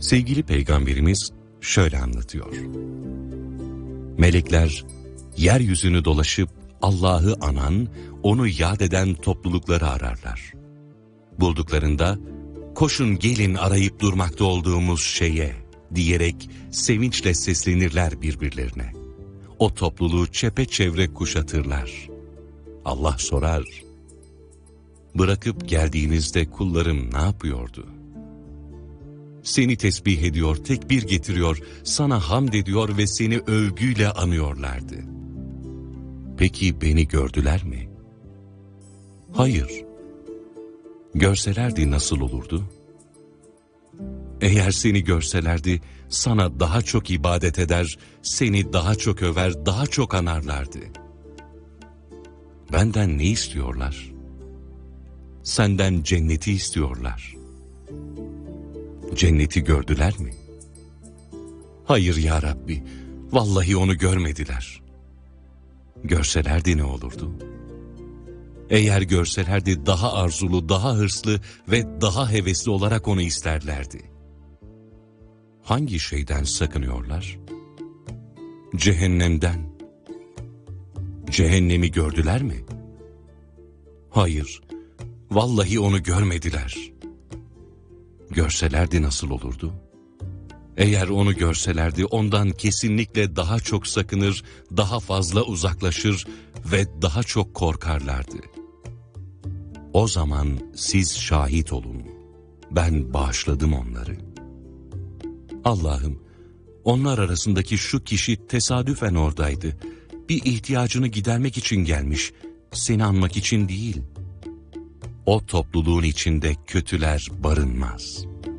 Sevgili Peygamberimiz şöyle anlatıyor. Melekler yeryüzünü dolaşıp Allah'ı anan, onu yad eden toplulukları ararlar. Bulduklarında, koşun gelin arayıp durmakta olduğumuz şeye diyerek sevinçle seslenirler birbirlerine. O topluluğu çepeçevre kuşatırlar. Allah sorar, bırakıp geldiğinizde kullarım ne yapıyordu? Seni tesbih ediyor, tekbir getiriyor, sana hamd ediyor ve seni övgüyle anıyorlardı. Peki beni gördüler mi? Hayır. Görselerdi nasıl olurdu? Eğer seni görselerdi, sana daha çok ibadet eder, seni daha çok över, daha çok anarlardı. Benden ne istiyorlar? Senden cenneti istiyorlar. Cenneti gördüler mi? Hayır ya Rabbi, vallahi onu görmediler. Görselerdi ne olurdu? Eğer görselerdi daha arzulu, daha hırslı ve daha hevesli olarak onu isterlerdi. Hangi şeyden sakınıyorlar? Cehennemden. Cehennemi gördüler mi? Hayır, vallahi onu görmediler. Görselerdi nasıl olurdu? Eğer onu görselerdi ondan kesinlikle daha çok sakınır, daha fazla uzaklaşır ve daha çok korkarlardı. O zaman siz şahit olun. Ben bağışladım onları. Allah'ım, onlar arasındaki şu kişi tesadüfen oradaydı. Bir ihtiyacını gidermek için gelmiş, seni anmak için değil. O topluluğun içinde kötüler barınmaz.